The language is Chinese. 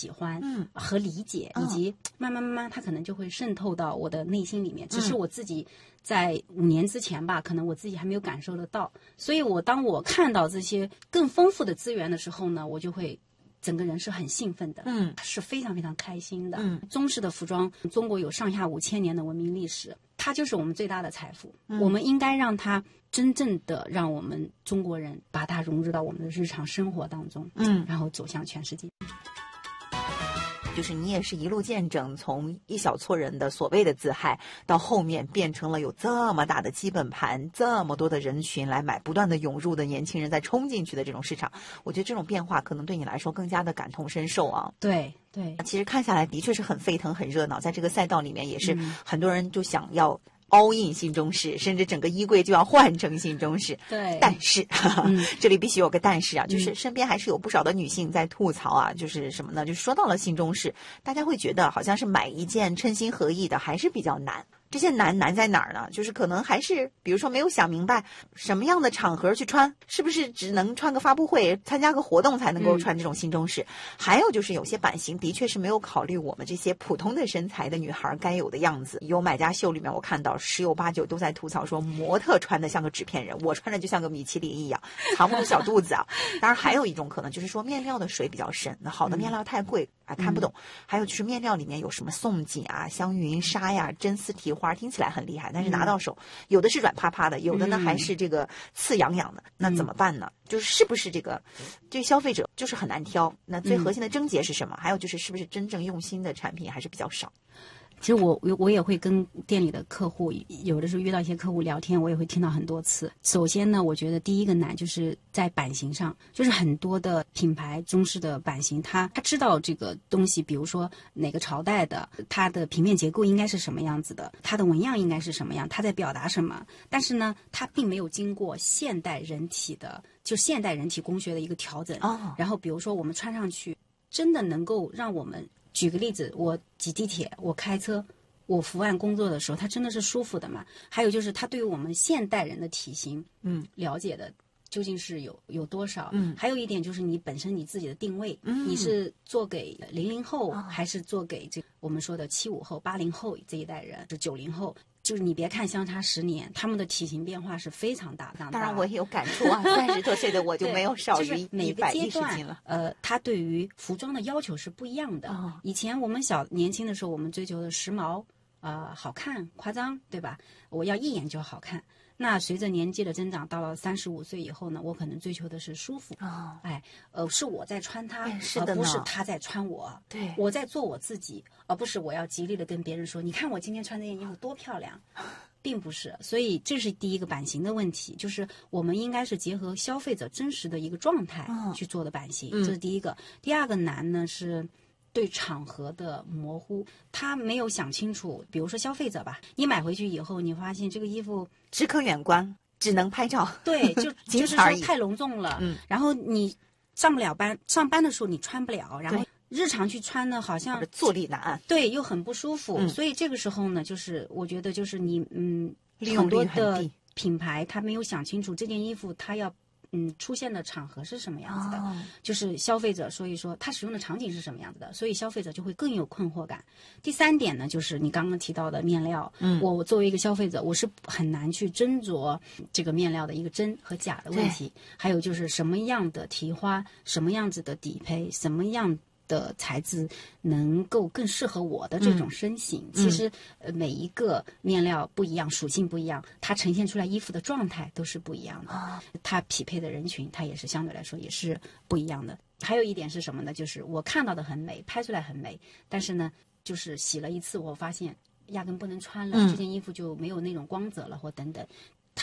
喜欢和理解，以及慢慢它可能就会渗透到我的内心里面，只是我自己在5年之前吧，可能我自己还没有感受得到。所以当我看到这些更丰富的资源的时候呢，我就会整个人是很兴奋的，是非常非常开心的。中式的服装，中国有上下5000年的文明历史，它就是我们最大的财富。我们应该让它真正的让我们中国人把它融入到我们的日常生活当中，然后走向全世界。 就是你也是一路见证，从一小撮人的所谓的自嗨，到后面变成了有这么大的基本盘，这么多的人群来买，不断的涌入的年轻人再冲进去的这种市场，我觉得这种变化可能对你来说更加的感同身受啊。 对， 其实看下来的确是很沸腾很热闹，在这个赛道里面也是很多人就想要all in 新中式，甚至整个衣柜就要换成新中式。 对， 但是这里必须有个但是啊，就是身边还是有不少的女性在吐槽啊，就是什么呢？就是说到了新中式，大家会觉得好像是买一件称心合意的还是比较难。这些难在哪儿呢？就是可能还是比如说没有想明白什么样的场合去穿，是不是只能穿个发布会参加个活动才能够穿这种新中式，还有就是有些版型的确是没有考虑我们这些普通的身材的女孩该有的样子。有买家秀里面我看到10有8九都在吐槽说模特穿的像个纸片人，我穿着就像个米其林一样，藏不住小肚子啊。当然还有一种可能就是说面料的水比较深，那好的面料太贵看不懂。还有就是面料里面有什么宋锦啊、香云纱呀、真丝提花，听起来很厉害，但是拿到手有的是软趴趴的，有的呢还是这个刺痒痒的，那怎么办呢？就是不是这个对消费者就是很难挑，那最核心的症结是什么？还有就是是不是真正用心的产品还是比较少？ 其实我也会跟店里的客户，有的时候遇到一些客户聊天，我也会听到很多次。首先呢，我觉得第一个难就是在版型上，就是很多的品牌中式的版型，他知道这个东西，比如说哪个朝代的，它的平面结构应该是什么样子的，它的纹样应该是什么样，它在表达什么，但是呢，它并没有经过现代人体工学的一个调整。然后比如说我们穿上去，真的能够让我们。举个例子，我挤地铁，我开车，我伏案工作的时候，它真的是舒服的嘛？还有就是它对于我们现代人的体型，了解的究竟是有多少？还有一点就是你本身你自己的定位，你是做给00后，还是做给我们说的75后、80后这一代人，是90后？就是你别看相差10年，他们的体型变化是非常大的。 当然我也有感触啊，30多岁的我就没有少于110斤了。 他对于服装的要求是不一样的。以前我们年轻的时候，我们追求的时髦、好看、夸张，对吧？我要一眼就好看。那随着年纪的增长，到了35岁以后呢，我可能追求的是舒服。是我在穿它，而不是他在穿我。对，我在做我自己，而不是我要极力的跟别人说，你看我今天穿这件衣服多漂亮，并不是。所以这是第一个版型的问题，就是我们应该是结合消费者真实的一个状态去做的版型，这是第一个。第二个难呢是对场合的模糊，他没有想清楚。比如说消费者吧，你买回去以后，你发现这个衣服只可远观，只能拍照， 对，就是说太隆重了。然后你上不了班，上班的时候你穿不了，然后日常去穿呢，好像坐立难安， 对，又很不舒服。所以这个时候呢，就是我觉得就是你利用率很低， 很多的品牌他没有想清楚这件衣服它要出现的场合是什么样子的，就是消费者，所以说他使用的场景是什么样子的，所以消费者就会更有困惑感。第三点呢，就是你刚刚提到的面料，我作为一个消费者，我是很难去斟酌这个面料的一个真和假的问题，还有就是什么样的提花，什么样子的底胚，什么样的材质能够更适合我的这种身形。其实每一个面料不一样，属性不一样，它呈现出来衣服的状态都是不一样的，它匹配的人群它也是相对来说也是不一样的。还有一点是什么呢，就是我看到的很美，拍出来很美，但是呢就是洗了一次我发现压根不能穿了，这件衣服就没有那种光泽了或等等。